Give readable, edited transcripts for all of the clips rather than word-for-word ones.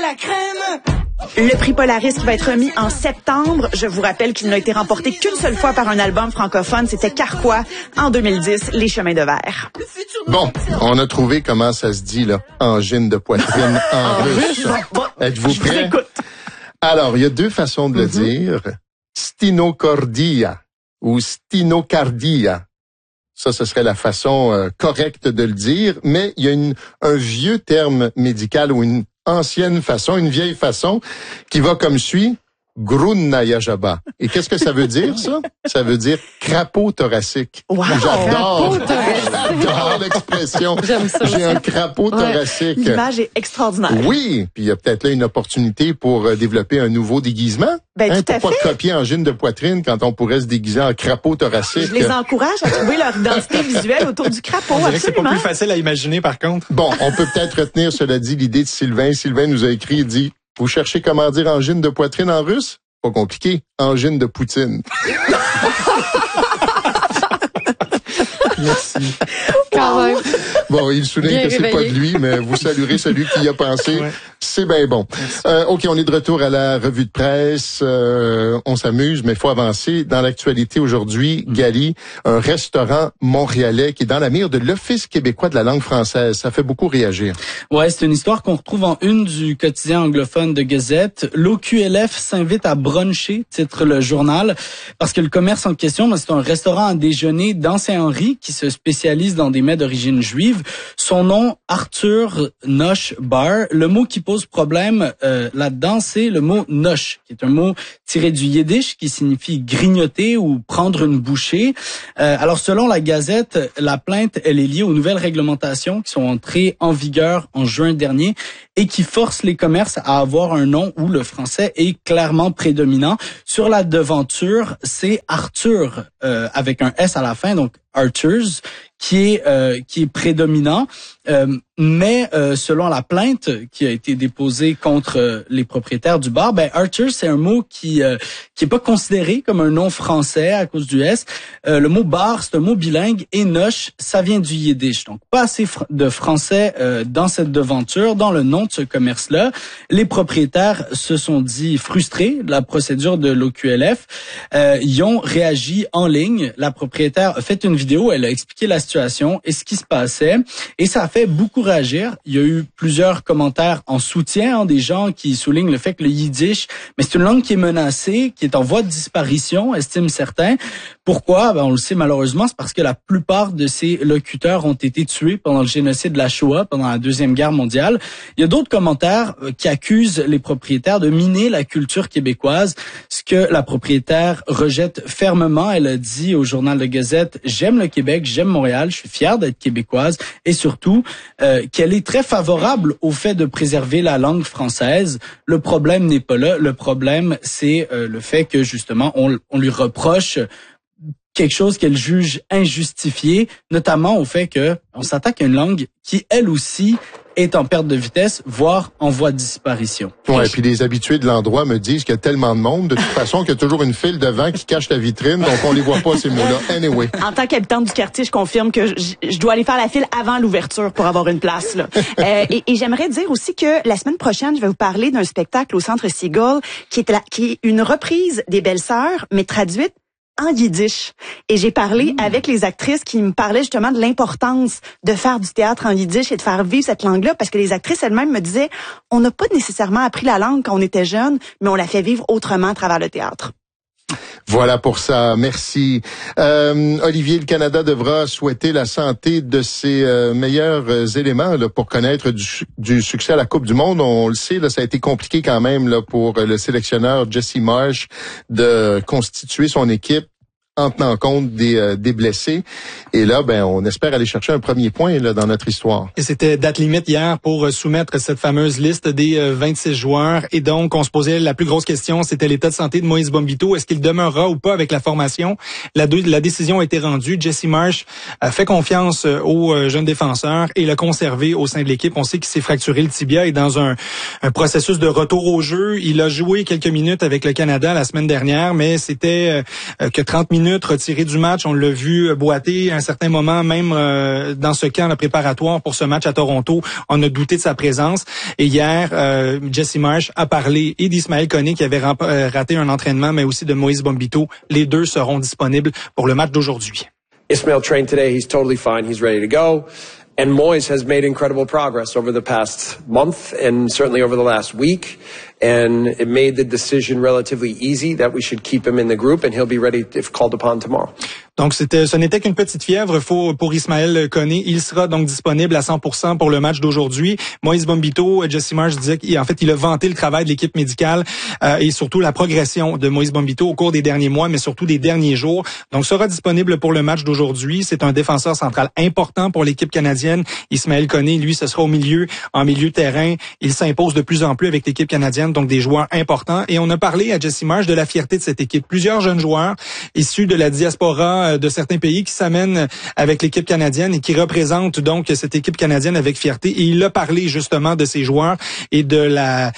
la crème. Le prix Polaris qui va être remis en septembre. Je vous rappelle qu'il n'a été remporté qu'une seule fois par un album francophone. C'était Carquois en 2010, Les Chemins de Verre. Bon, on a trouvé comment ça se dit, là. Angine de poitrine en russe. Êtes-vous prêts? Alors, il y a deux façons de le dire. Stinocardia ou stinocardia. Ça, ce serait la façon correcte de le dire. Mais il y a un vieux terme médical ou une ancienne façon, une vieille façon qui va comme suit. Grunnayajaba. Et qu'est-ce que ça veut dire, ça? Ça veut dire crapaud thoracique. Wow! J'adore l'expression. J'aime ça. J'ai un crapaud thoracique. L'image est extraordinaire. Oui, puis il y a peut-être là une opportunité pour développer un nouveau déguisement. Ben, tout à pourquoi fait. copier angine de poitrine quand on pourrait se déguiser en crapaud thoracique? Je les encourage à trouver leur identité visuelle autour du crapaud. On dirait que c'est pas Absolument. plus facile à imaginer, par contre. Bon, on peut peut-être retenir, cela dit, l'idée de Sylvain. Sylvain nous a écrit, il dit, vous cherchez comment dire angine de poitrine en russe? Pas compliqué. Angine de poutine. Merci. Quand même. Bon, il souligne Bien que c'est pas réveillé. de lui, mais vous saluerez celui qui y a pensé. Ouais. C'est bien bon. OK, on est de retour à la revue de presse. On s'amuse, mais il faut avancer. Dans l'actualité aujourd'hui, Gali, un restaurant montréalais qui est dans la mire de l'Office québécois de la langue française. Ça fait beaucoup réagir. Ouais, c'est une histoire qu'on retrouve en une du quotidien anglophone de Gazette. L'OQLF s'invite à bruncher, titre le journal, parce que le commerce en question, c'est un restaurant à déjeuner dans Saint-Henri qui se spécialise dans des mets d'origine juive. Son nom, Arthur Nosh Bar. Le mot qui pose problème là-dedans, c'est le mot nosh, qui est un mot tiré du yiddish qui signifie grignoter ou prendre une bouchée. Alors, selon la Gazette, la plainte, elle est liée aux nouvelles réglementations qui sont entrées en vigueur en juin dernier et qui forcent les commerces à avoir un nom où le français est clairement prédominant. Sur la devanture, c'est Arthur avec un S à la fin, donc Arthur's, qui est prédominant. Mais selon la plainte qui a été déposée contre les propriétaires du bar, Arthur, c'est un mot qui est pas considéré comme un nom français à cause du S. Le mot bar, c'est un mot bilingue, et nosh, ça vient du yiddish. Donc pas assez de français dans cette devanture, dans le nom de ce commerce-là. Les propriétaires se sont dit frustrés de la procédure de l'OQLF. Ils ont réagi en ligne. La propriétaire a fait une vidéo, elle a expliqué la situation et ce qui se passait, et ça a fait beaucoup réagir. Il y a eu plusieurs commentaires en soutien, des gens qui soulignent le fait que le yiddish, mais c'est une langue qui est menacée, qui est en voie de disparition, estiment certains. Pourquoi? On le sait malheureusement, c'est parce que la plupart de ces locuteurs ont été tués pendant le génocide de la Shoah, pendant la Deuxième Guerre mondiale. Il y a d'autres commentaires qui accusent les propriétaires de miner la culture québécoise, ce que la propriétaire rejette fermement. Elle a dit au journal de Gazette, « J'aime le Québec, j'aime Montréal, je suis fière d'être québécoise » et surtout qu'elle est très favorable au fait de préserver la langue française. Le problème n'est pas là. Le problème, c'est le fait que justement, on lui reproche quelque chose qu'elle juge injustifié, notamment au fait que on s'attaque à une langue qui, elle aussi, est en perte de vitesse, voire en voie de disparition. Ouais, puis les habitués de l'endroit me disent qu'il y a tellement de monde, de toute façon, qu'il y a toujours une file devant qui cache la vitrine, donc on les voit pas, ces mots-là. Anyway. En tant qu'habitante du quartier, je confirme que je dois aller faire la file avant l'ouverture pour avoir une place, là. Et j'aimerais dire aussi que la semaine prochaine, je vais vous parler d'un spectacle au Centre Seagull qui est une reprise des Belles-Sœurs, mais traduite en yiddish. Et j'ai parlé avec les actrices qui me parlaient justement de l'importance de faire du théâtre en yiddish et de faire vivre cette langue-là, parce que les actrices elles-mêmes me disaient, on n'a pas nécessairement appris la langue quand on était jeune, mais on la fait vivre autrement à travers le théâtre. Voilà pour ça. Merci. Olivier, le Canada devra souhaiter la santé de ses meilleurs éléments là, pour connaître du succès à la Coupe du Monde. On le sait, là, ça a été compliqué quand même là, pour le sélectionneur Jesse Marsh de constituer son équipe en tenant compte des blessés. Et là, on espère aller chercher un premier point là, dans notre histoire. Et c'était date limite hier pour soumettre cette fameuse liste des 26 joueurs. Et donc, on se posait la plus grosse question, c'était l'état de santé de Moïse Bombito. Est-ce qu'il demeurera ou pas avec la formation? La décision a été rendue. Jesse Marsh a fait confiance au jeune défenseur et l'a conservé au sein de l'équipe. On sait qu'il s'est fracturé le tibia et dans un processus de retour au jeu. Il a joué quelques minutes avec le Canada la semaine dernière, mais c'était que 30 minutes minutes retiré du match. On l'a vu boiter à un certain moment, même dans ce camp préparatoire pour ce match à Toronto. On a douté de sa présence. Et hier, Jesse Marsh a parlé et d'Ismaël Koné qui avait raté un entraînement, mais aussi de Moïse Bombito. Les deux seront disponibles pour le match d'aujourd'hui. Ismail trained today. He's totally fine. He's ready to go. And Moise has made incredible progress over the past month and certainly over the last week. And it made the decision relatively easy that we should keep him in the group and he'll be ready if called upon tomorrow. Donc ce n'était qu'une petite fièvre pour Ismaël Koné. Il sera donc disponible à 100% pour le match d'aujourd'hui. Moïse Bombito, Jesse Marsh disait qu'il a vanté le travail de l'équipe médicale et surtout la progression de Moïse Bombito au cours des derniers mois, mais surtout des derniers jours. Donc sera disponible pour le match d'aujourd'hui. C'est un défenseur central important pour l'équipe canadienne. Ismaël Koné, lui, ce sera en milieu de terrain. Il s'impose de plus en plus avec l'équipe canadienne, donc des joueurs importants. Et on a parlé à Jesse Marsh de la fierté de cette équipe. Plusieurs jeunes joueurs issus de la diaspora de certains pays qui s'amènent avec l'équipe canadienne et qui représentent donc cette équipe canadienne avec fierté. Et il a parlé justement de ces joueurs et de la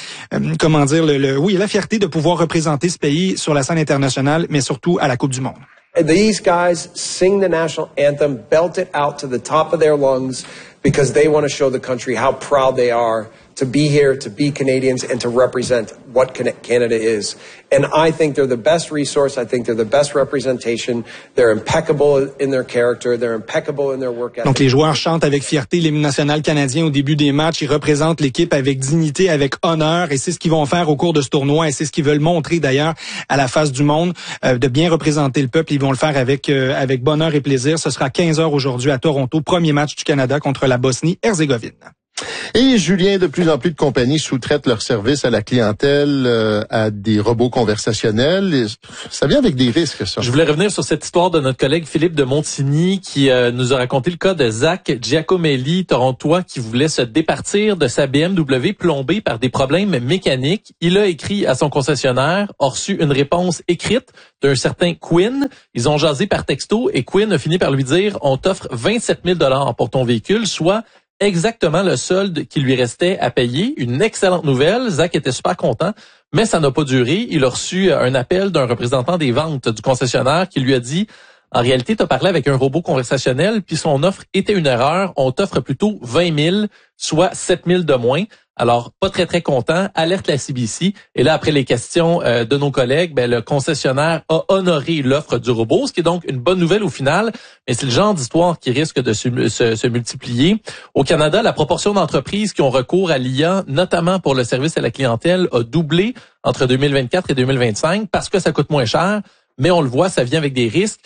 la fierté de pouvoir représenter ce pays sur la scène internationale, mais surtout à la Coupe du Monde. These guys sing the national anthem, belt it out to the top of their lungs because they want to show the country how proud they are to be here, to be Canadians, and to represent what Canada is. And I think they're the best resource. I think they're the best representation. They're impeccable in their character. They're impeccable in their work ethic. Donc les joueurs chantent avec fierté l'hymne national canadien au début des matchs. Ils représentent l'équipe avec dignité, avec honneur. Et c'est ce qu'ils vont faire au cours de ce tournoi. Et c'est ce qu'ils veulent montrer d'ailleurs à la face du monde, de bien représenter le peuple. Ils vont le faire avec bonheur et plaisir. Ce sera 15h aujourd'hui à Toronto. Premier match du Canada contre la Bosnie-Herzégovine. Et Julien, de plus en plus de compagnies sous-traitent leurs services à la clientèle à des robots conversationnels. Et ça vient avec des risques, ça. Je voulais revenir sur cette histoire de notre collègue Philippe de Montigny qui nous a raconté le cas de Zach Giacomelli, torontois, qui voulait se départir de sa BMW plombée par des problèmes mécaniques. Il a écrit à son concessionnaire, a reçu une réponse écrite d'un certain Quinn. Ils ont jasé par texto et Quinn a fini par lui dire « On t'offre 27 000 $ pour ton véhicule, soit exactement le solde qui lui restait à payer. » Une excellente nouvelle. Zach était super content, mais ça n'a pas duré. Il a reçu un appel d'un représentant des ventes du concessionnaire qui lui a dit « En réalité, tu as parlé avec un robot conversationnel, puis son offre était une erreur. On t'offre plutôt 20 000, soit 7 000 de moins. » Alors, pas très, très content. Alerte la CBC. Et là, après les questions de nos collègues, le concessionnaire a honoré l'offre du robot, ce qui est donc une bonne nouvelle au final. Mais c'est le genre d'histoire qui risque de se multiplier. Au Canada, la proportion d'entreprises qui ont recours à l'IA, notamment pour le service à la clientèle, a doublé entre 2024 et 2025 parce que ça coûte moins cher. Mais on le voit, ça vient avec des risques.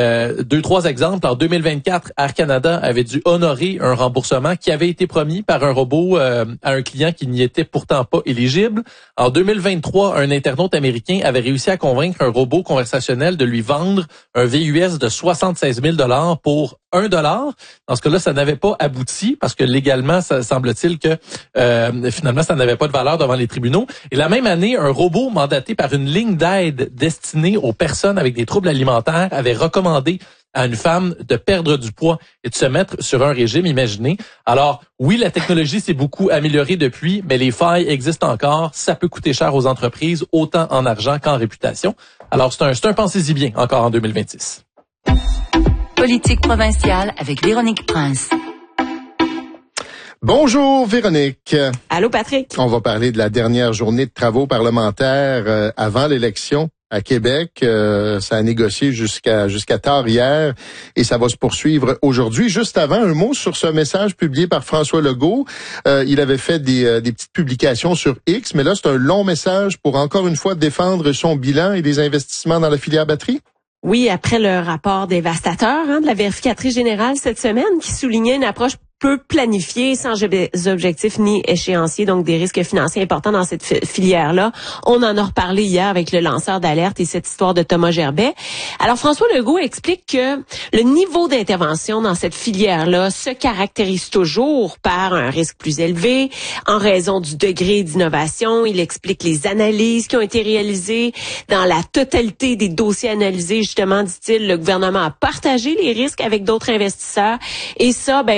2-3 exemples. En 2024, Air Canada avait dû honorer un remboursement qui avait été promis par un robot à un client qui n'y était pourtant pas éligible. En 2023, un internaute américain avait réussi à convaincre un robot conversationnel de lui vendre un VUS de 76 000 $ pour $1. Dans ce cas-là, ça n'avait pas abouti parce que légalement, ça semble-t-il que finalement, ça n'avait pas de valeur devant les tribunaux. Et la même année, un robot mandaté par une ligne d'aide destinée aux personnes avec des troubles alimentaires avait recommandé à une femme de perdre du poids et de se mettre sur un régime imaginé. Alors, oui, la technologie s'est beaucoup améliorée depuis, mais les failles existent encore. Ça peut coûter cher aux entreprises, autant en argent qu'en réputation. Alors, c'est un pensez-y bien encore en 2026. Politique provinciale avec Véronique Prince. Bonjour Véronique. Allô Patrick. On va parler de la dernière journée de travaux parlementaires avant l'élection à Québec. Ça a négocié jusqu'à tard hier et ça va se poursuivre aujourd'hui. Juste avant, un mot sur ce message publié par François Legault. Il avait fait des petites publications sur X, mais là, c'est un long message pour encore une fois défendre son bilan et les investissements dans la filière batterie. Oui, après le rapport dévastateur de la vérificatrice générale cette semaine qui soulignait une approche peu planifiée, sans objectifs ni échéanciers, donc des risques financiers importants dans cette filière-là. On en a reparlé hier avec le lanceur d'alerte et cette histoire de Thomas Gerbet. Alors, François Legault explique que le niveau d'intervention dans cette filière-là se caractérise toujours par un risque plus élevé en raison du degré d'innovation. Il explique les analyses qui ont été réalisées. Dans la totalité des dossiers analysés, justement, dit-il, le gouvernement a partagé les risques avec d'autres investisseurs. Et ça, c'est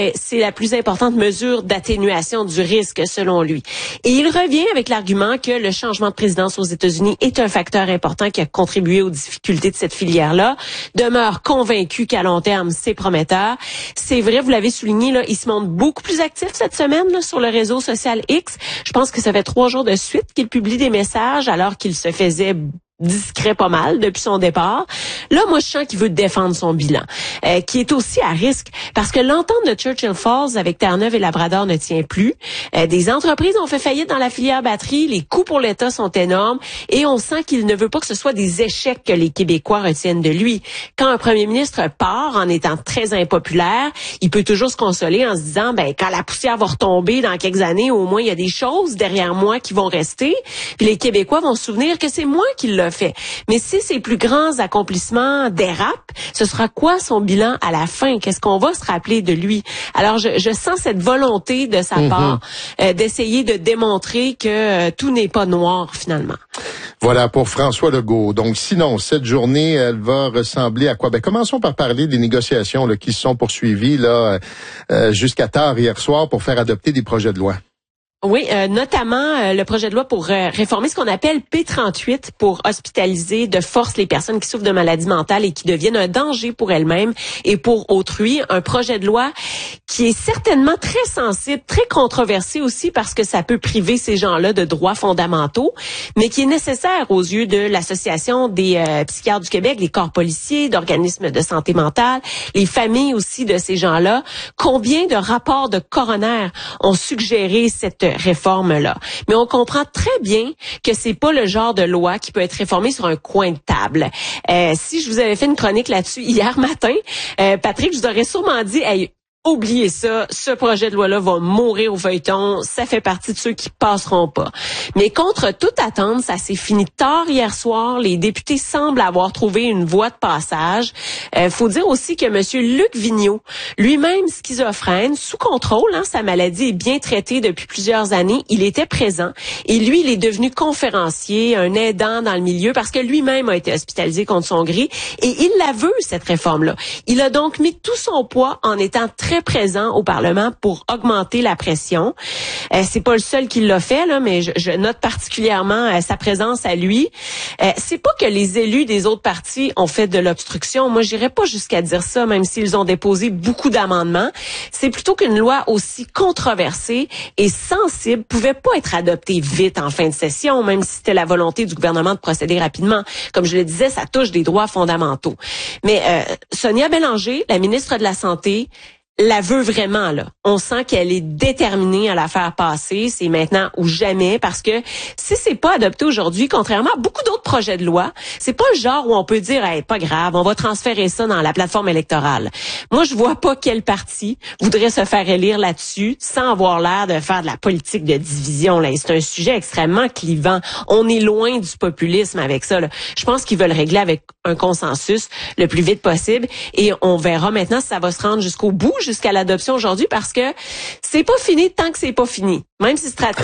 la plus importante mesure d'atténuation du risque, selon lui. Et il revient avec l'argument que le changement de présidence aux États-Unis est un facteur important qui a contribué aux difficultés de cette filière-là. Demeure convaincu qu'à long terme, c'est prometteur. C'est vrai, vous l'avez souligné, là, il se montre beaucoup plus actif cette semaine là, sur le réseau social X. Je pense que ça fait 3 jours de suite qu'il publie des messages alors qu'il se faisait discret pas mal depuis son départ. Là, moi, je sens qu'il veut défendre son bilan, qui est aussi à risque parce que l'entente de Churchill Falls avec Terre-Neuve et Labrador ne tient plus. Des entreprises ont fait faillite dans la filière batterie, les coûts pour l'État sont énormes et on sent qu'il ne veut pas que ce soit des échecs que les Québécois retiennent de lui. Quand un premier ministre part en étant très impopulaire, il peut toujours se consoler en se disant, ben quand la poussière va retomber dans quelques années, au moins il y a des choses derrière moi qui vont rester, puis les Québécois vont se souvenir que c'est moi qui l'ai fait. Mais si ses plus grands accomplissements dérapent, ce sera quoi son bilan à la fin? Qu'est-ce qu'on va se rappeler de lui? Alors, je sens cette volonté de sa part d'essayer de démontrer que tout n'est pas noir, finalement. Voilà pour François Legault. Donc, sinon, cette journée, elle va ressembler à quoi? Ben, commençons par parler des négociations là, qui se sont poursuivies là jusqu'à tard hier soir pour faire adopter des projets de loi. Oui, notamment le projet de loi pour réformer ce qu'on appelle P38 pour hospitaliser de force les personnes qui souffrent de maladies mentales et qui deviennent un danger pour elles-mêmes et pour autrui. Un projet de loi qui est certainement très sensible, très controversé aussi parce que ça peut priver ces gens-là de droits fondamentaux, mais qui est nécessaire aux yeux de l'Association des psychiatres du Québec, les corps policiers, d'organismes de santé mentale, les familles aussi de ces gens-là. Combien de rapports de coroner ont suggéré cette réforme-là. Mais on comprend très bien que c'est pas le genre de loi qui peut être réformée sur un coin de table. Si je vous avais fait une chronique là-dessus hier matin, Patrick, je vous aurais sûrement dit, hey, oubliez ça, ce projet de loi-là va mourir au feuilleton, ça fait partie de ceux qui passeront pas. Mais contre toute attente, ça s'est fini tard hier soir, les députés semblent avoir trouvé une voie de passage. Faut dire aussi que monsieur Luc Vigneault, lui-même schizophrène, sous contrôle, sa maladie est bien traitée depuis plusieurs années, il était présent et lui, il est devenu conférencier, un aidant dans le milieu parce que lui-même a été hospitalisé contre son gré et il la veut, cette réforme-là. Il a donc mis tout son poids en étant très présent au Parlement pour augmenter la pression. C'est pas le seul qui l'a fait, là, mais je note particulièrement sa présence à lui. C'est pas que les élus des autres partis ont fait de l'obstruction. Moi, j'irais pas jusqu'à dire ça, même s'ils ont déposé beaucoup d'amendements. C'est plutôt qu'une loi aussi controversée et sensible pouvait pas être adoptée vite en fin de session, même si c'était la volonté du gouvernement de procéder rapidement. Comme je le disais, ça touche des droits fondamentaux. Mais Sonia Bélanger, la ministre de la Santé, la veut vraiment, là. On sent qu'elle est déterminée à la faire passer. C'est maintenant ou jamais parce que si c'est pas adopté aujourd'hui, contrairement à beaucoup d'autres projets de loi, c'est pas le genre où on peut dire, hey, pas grave, on va transférer ça dans la plateforme électorale. Moi, je vois pas quel parti voudrait se faire élire là-dessus sans avoir l'air de faire de la politique de division, là. Et c'est un sujet extrêmement clivant. On est loin du populisme avec ça, là. Je pense qu'ils veulent régler avec un consensus le plus vite possible et on verra maintenant si ça va se rendre jusqu'au bout, jusqu'à l'adoption aujourd'hui parce que c'est pas fini tant que c'est pas fini. Même si c'est à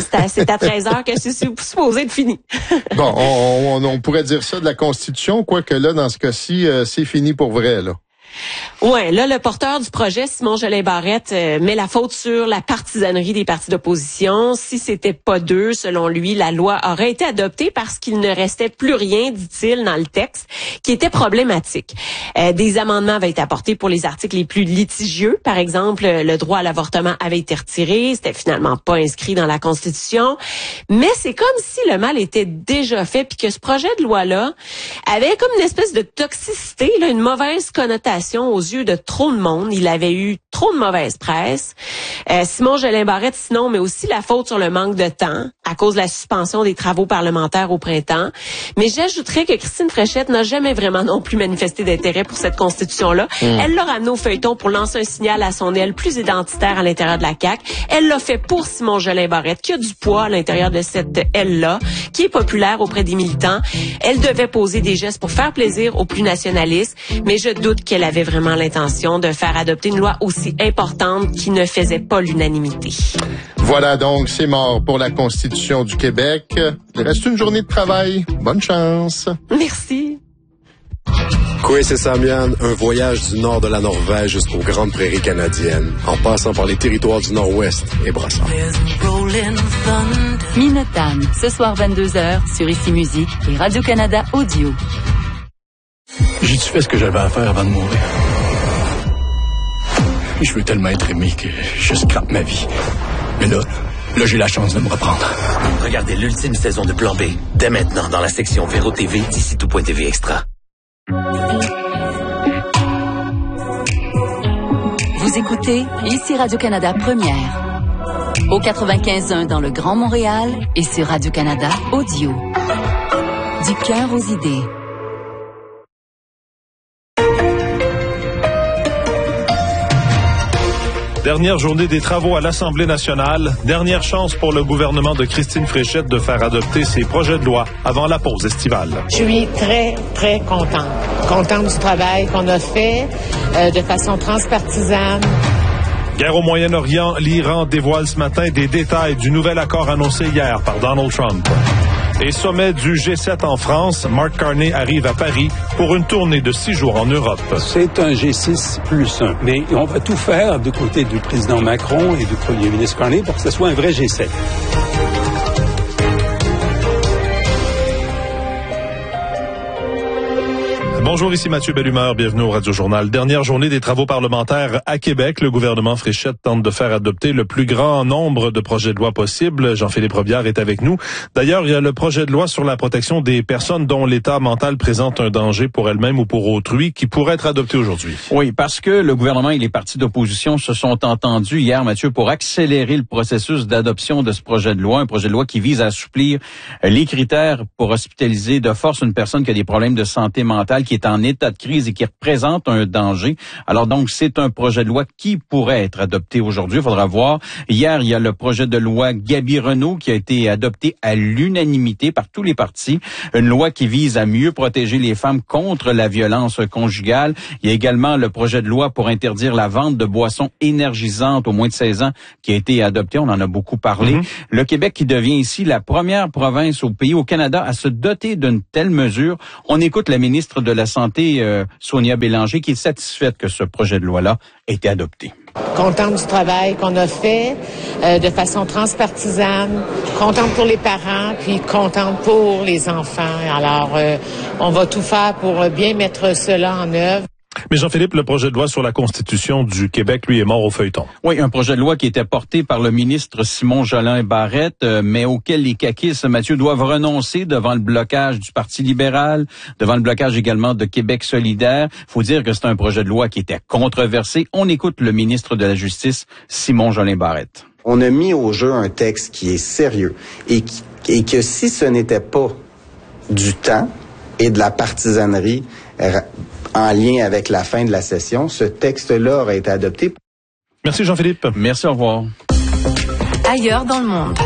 13h que c'est supposé être fini. Bon, on pourrait dire ça de la Constitution, quoique là, dans ce cas-ci, c'est fini pour vrai, là. Ouais, là, le porteur du projet, Simon Jolin-Barrette, met la faute sur la partisanerie des partis d'opposition. Si c'était pas d'eux, selon lui, la loi aurait été adoptée parce qu'il ne restait plus rien, dit-il, dans le texte, qui était problématique. Des amendements avaient été apportés pour les articles les plus litigieux. Par exemple, le droit à l'avortement avait été retiré. C'était finalement pas inscrit dans la Constitution. Mais c'est comme si le mal était déjà fait puis que ce projet de loi-là avait comme une espèce de toxicité, là, une mauvaise connotation aux yeux de trop de monde. Il avait eu trop de mauvaise presse. Simon Jolin-Barrette, sinon, mais aussi la faute sur le manque de temps à cause de la suspension des travaux parlementaires au printemps. Mais j'ajouterais que Christine Fréchette n'a jamais vraiment non plus manifesté d'intérêt pour cette constitution-là. Elle l'a ramené au feuilleton pour lancer un signal à son aile plus identitaire à l'intérieur de la CAQ. Elle l'a fait pour Simon Jolin-Barrette, qui a du poids à l'intérieur de cette aile-là, qui est populaire auprès des militants. Elle devait poser des gestes pour faire plaisir aux plus nationalistes, mais je doute qu'elle avait vraiment l'intention de faire adopter une loi aussi importante qui ne faisait pas l'unanimité. Voilà donc, c'est mort pour la Constitution du Québec. Il reste une journée de travail. Bonne chance. Merci. Kwesi Samian, un voyage du nord de la Norvège jusqu'aux grandes prairies canadiennes, en passant par les territoires du Nord-Ouest et Brassard. Minotagne, ce soir 22h sur Ici Musique et Radio-Canada Audio. J'ai-tu fait ce que j'avais à faire avant de mourir? Je veux tellement être aimé que je scrape ma vie. Mais là, j'ai la chance de me reprendre. Regardez l'ultime saison de Plan B, dès maintenant dans la section Véro TV d'ici tout.tv Extra. Vous écoutez Ici Radio-Canada Première. Au 95.1 dans le Grand Montréal et sur Radio-Canada Audio. Du cœur aux idées. Dernière journée des travaux à l'Assemblée nationale. Dernière chance pour le gouvernement de Christine Fréchette de faire adopter ses projets de loi avant la pause estivale. Je suis très, très contente. Contente du travail qu'on a fait de façon transpartisane. Guerre au Moyen-Orient, l'Iran dévoile ce matin des détails du nouvel accord annoncé hier par Donald Trump. Et sommet du G7 en France, Mark Carney arrive à Paris pour une tournée de 6 jours en Europe. C'est un G6+1, mais on va tout faire du côté du président Macron et du premier ministre Carney pour que ce soit un vrai G7. Bonjour, ici Mathieu Bellumeur, bienvenue au Radio-Journal. Dernière journée des travaux parlementaires à Québec. Le gouvernement Fréchette tente de faire adopter le plus grand nombre de projets de loi possible. Jean-Philippe Robillard est avec nous. D'ailleurs, il y a le projet de loi sur la protection des personnes dont l'état mental présente un danger pour elles-mêmes ou pour autrui qui pourrait être adopté aujourd'hui. Oui, parce que le gouvernement et les partis d'opposition se sont entendus hier, Mathieu, pour accélérer le processus d'adoption de ce projet de loi. Un projet de loi qui vise à assouplir les critères pour hospitaliser de force une personne qui a des problèmes de santé mentale, qui est en état de crise et qui représente un danger. Alors donc, c'est un projet de loi qui pourrait être adopté aujourd'hui. Il faudra voir. Hier, il y a le projet de loi Gaby-Renaud qui a été adopté à l'unanimité par tous les partis. Une loi qui vise à mieux protéger les femmes contre la violence conjugale. Il y a également le projet de loi pour interdire la vente de boissons énergisantes aux moins de 16 ans qui a été adopté. On en a beaucoup parlé. Le Québec qui devient ici la première province au pays, au Canada, à se doter d'une telle mesure. On écoute la ministre de la Santé, Sonia Bélanger, qui est satisfaite que ce projet de loi-là ait été adopté. Contente du travail qu'on a fait de façon transpartisane, contente pour les parents, puis contente pour les enfants. Alors, on va tout faire pour bien mettre cela en œuvre. Mais Jean-Philippe, le projet de loi sur la Constitution du Québec, lui, est mort au feuilleton. Oui, un projet de loi qui était porté par le ministre Simon Jolin Barrette, mais auquel les caquistes, Mathieu, doivent renoncer devant le blocage du Parti libéral, devant le blocage également de Québec solidaire. Faut dire que c'est un projet de loi qui était controversé. On écoute le ministre de la Justice, Simon Jolin Barrette. On a mis au jeu un texte qui est sérieux et que si ce n'était pas du temps et de la partisanerie en lien avec la fin de la session, ce texte-là aurait été adopté. Merci Jean-Philippe. Merci, au revoir. Ailleurs dans le monde.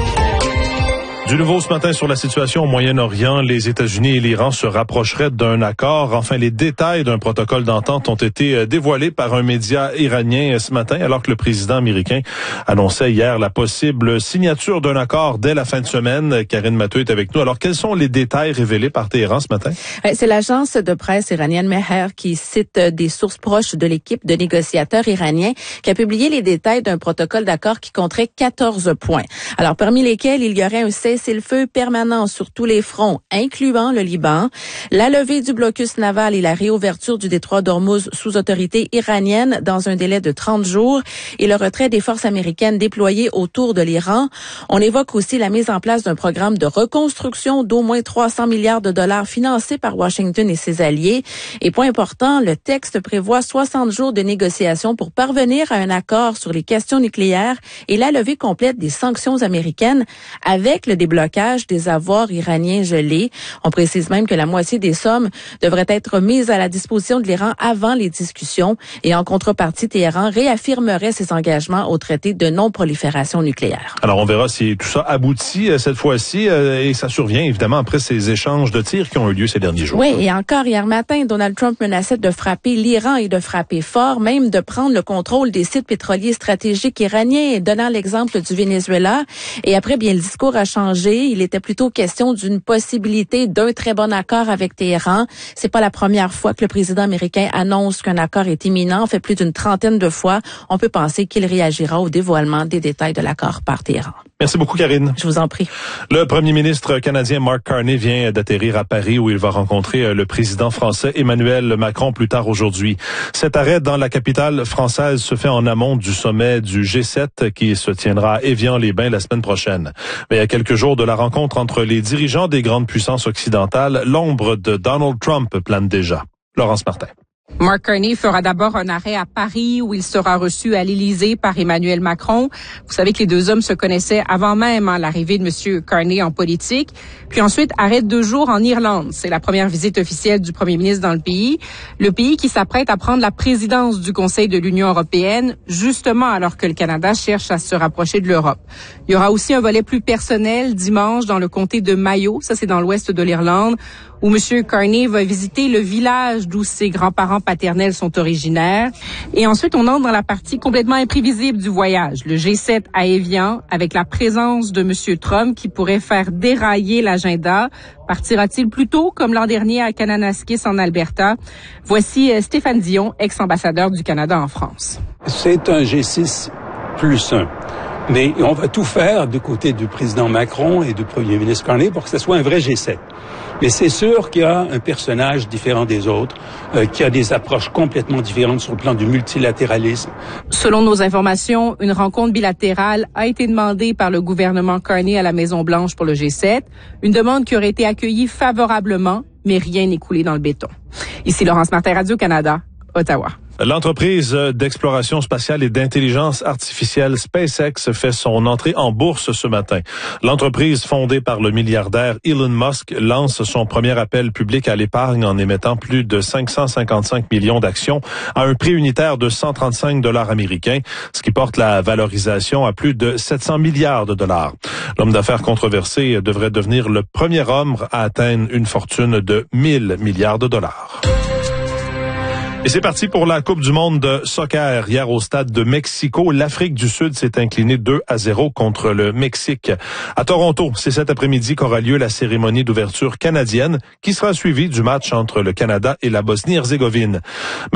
Du nouveau ce matin sur la situation au Moyen-Orient, les États-Unis et l'Iran se rapprocheraient d'un accord. Enfin, les détails d'un protocole d'entente ont été dévoilés par un média iranien ce matin, alors que le président américain annonçait hier la possible signature d'un accord dès la fin de semaine. Karine Matteux est avec nous. Alors, quels sont les détails révélés par Téhéran ce matin? C'est l'agence de presse iranienne Mehr qui cite des sources proches de l'équipe de négociateurs iraniens qui a publié les détails d'un protocole d'accord qui compterait 14 points. Alors, parmi lesquels il y aurait un cessez-le-feu permanent sur tous les fronts, incluant le Liban, la levée du blocus naval et la réouverture du détroit d'Ormuz sous autorité iranienne dans un délai de 30 jours et le retrait des forces américaines déployées autour de l'Iran. On évoque aussi la mise en place d'un programme de reconstruction d'au moins 300 milliards de dollars financé par Washington et ses alliés. Et point important, le texte prévoit 60 jours de négociations pour parvenir à un accord sur les questions nucléaires et la levée complète des sanctions américaines avec le déblocage des avoirs iraniens gelés. On précise même que la moitié des sommes devraient être mises à la disposition de l'Iran avant les discussions et en contrepartie, Téhéran réaffirmerait ses engagements au traité de non-prolifération nucléaire. Alors, on verra si tout ça aboutit cette fois-ci et ça survient évidemment après ces échanges de tirs qui ont eu lieu ces derniers jours. Oui, et encore hier matin, Donald Trump menaçait de frapper l'Iran et de frapper fort, même de prendre le contrôle des sites pétroliers stratégiques iraniens, donnant l'exemple du Venezuela. Et après, bien, le discours a changé changé. Il était plutôt question d'une possibilité d'un très bon accord avec Téhéran. C'est pas la première fois que le président américain annonce qu'un accord est imminent. Fait plus d'une trentaine de fois. On peut penser qu'il réagira au dévoilement des détails de l'accord par Téhéran. Merci beaucoup, Karine. Je vous en prie. Le premier ministre canadien Mark Carney vient d'atterrir à Paris où il va rencontrer le président français Emmanuel Macron plus tard aujourd'hui. Cet arrêt dans la capitale française se fait en amont du sommet du G7 qui se tiendra à Évian-les-Bains la semaine prochaine. Mais à quelques jours de la rencontre entre les dirigeants des grandes puissances occidentales, l'ombre de Donald Trump plane déjà. Laurence Martin. Mark Carney fera d'abord un arrêt à Paris où il sera reçu à l'Élysée par Emmanuel Macron. Vous savez que les deux hommes se connaissaient avant même l'arrivée de M. Carney en politique. Puis ensuite, arrêt 2 jours en Irlande. C'est la première visite officielle du premier ministre dans le pays qui s'apprête à prendre la présidence du Conseil de l'Union européenne, justement alors que le Canada cherche à se rapprocher de l'Europe. Il y aura aussi un volet plus personnel dimanche dans le comté de Mayo, ça c'est dans l'ouest de l'Irlande, où M. Carney va visiter le village d'où ses grands-parents paternels sont originaires. Et ensuite, on entre dans la partie complètement imprévisible du voyage, le G7 à Évian, avec la présence de M. Trump qui pourrait faire dérailler l'agenda. Partira-t-il plus tôt, comme l'an dernier à Kananaskis en Alberta? Voici Stéphane Dion, ex-ambassadeur du Canada en France. C'est un G6 plus 1. Mais on va tout faire du côté du président Macron et du premier ministre Carney pour que ce soit un vrai G7. Mais c'est sûr qu'il y a un personnage différent des autres, qui a des approches complètement différentes sur le plan du multilatéralisme. Selon nos informations, une rencontre bilatérale a été demandée par le gouvernement Carney à la Maison-Blanche pour le G7. Une demande qui aurait été accueillie favorablement, mais rien n'est coulé dans le béton. Ici Laurence Martin, Radio-Canada, Ottawa. L'entreprise d'exploration spatiale et d'intelligence artificielle SpaceX fait son entrée en bourse ce matin. L'entreprise fondée par le milliardaire Elon Musk lance son premier appel public à l'épargne en émettant plus de 555 millions d'actions à un prix unitaire de 135 $ américains, ce qui porte la valorisation à plus de 700 milliards de dollars. L'homme d'affaires controversé devrait devenir le premier homme à atteindre une fortune de 1000 milliards de dollars. Et c'est parti pour la Coupe du monde de soccer. Hier au stade de Mexico, l'Afrique du Sud s'est inclinée 2-0 contre le Mexique. À Toronto, c'est cet après-midi qu'aura lieu la cérémonie d'ouverture canadienne qui sera suivie du match entre le Canada et la Bosnie-Herzégovine.